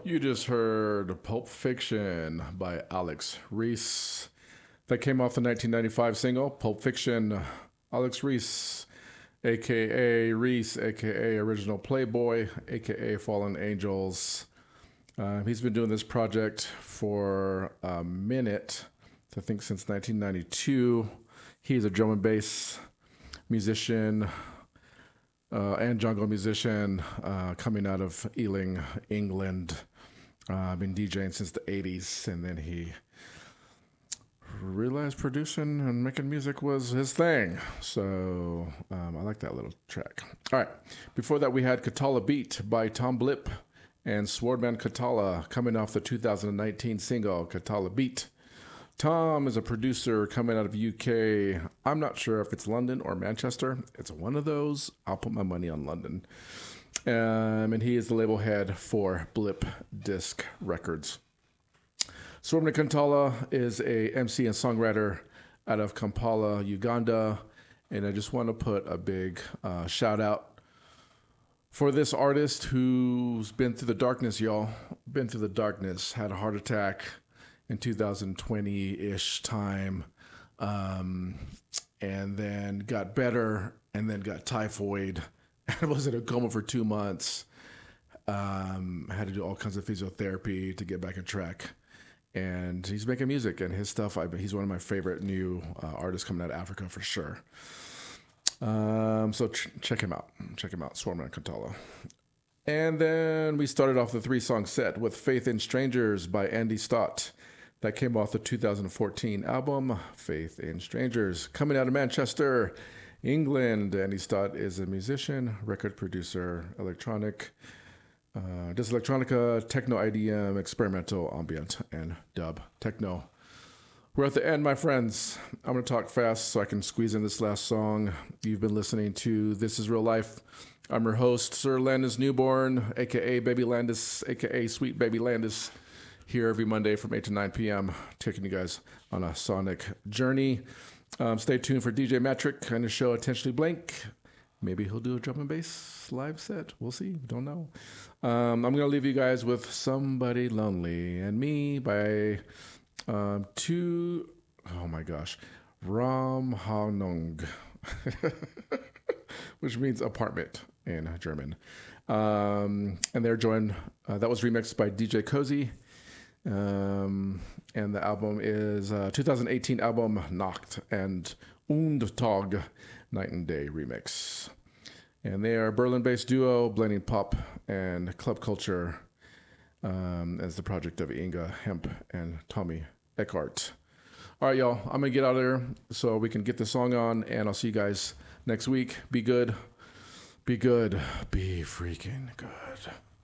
You just heard Pulp Fiction by Alex Reese. That came off the 1995 single, Pulp Fiction. Alex Reese, aka Reese, aka Original Playboy, aka Fallen Angels. He's been doing this project for a minute, I think since 1992. He's a drum and bass musician and jungle musician coming out of Ealing, England. Been DJing since the 80s, and then he realized producing and making music was his thing. So I like that little track. All right. Before that, we had Katala Beat by Tom Blip and Swordman Katala coming off the 2019 single, Katala Beat. Tom is a producer coming out of UK. I'm not sure if it's London or Manchester. It's one of those. I'll put my money on London. And he is the label head for Blip Disc Records. Swordman Katala is a MC and songwriter out of Kampala, Uganda. And I just want to put a big shout out for this artist who's been through the darkness, y'all. Been through the darkness, had a heart attack in 2020-ish time, and then got better, and then got typhoid, and was in a coma for 2 months. Had to do all kinds of physiotherapy to get back on track. And he's making music, and his stuff, he's one of my favorite new artists coming out of Africa for sure. So check him out. Check him out, Swordman Katala. And then we started off the 3-song set with Faith in Strangers by Andy Stott. That came off the 2014 album, Faith in Strangers. Coming out of Manchester, England. Andy Stott is a musician, record producer, electronic, does electronica, techno IDM, experimental, ambient, and dub techno. We're at the end, my friends. I'm going to talk fast so I can squeeze in this last song. You've been listening to This Is Real Life. I'm your host, Sir Landis Newborn, a.k.a. Baby Landis, a.k.a. Sweet Baby Landis, here every Monday from 8 to 9 p.m., taking you guys on a sonic journey. Stay tuned for DJ Matrick and his show Intentionally Blank. Maybe he'll do a drum and bass live set. We'll see. Don't know. I'm going to leave you guys with Somebody Lonely and Me by Ram Hanong, which means apartment in German. And they're joined, that was remixed by DJ Cozy. And the album is 2018 album Nacht and Tag, Night and Day remix. And they are a Berlin-based duo blending pop and club culture as the project of Inga Hemp and Tommy Eckhart. All right, y'all, I'm going to get out of there so we can get the song on, and I'll see you guys next week. Be good. Be good. Be freaking good.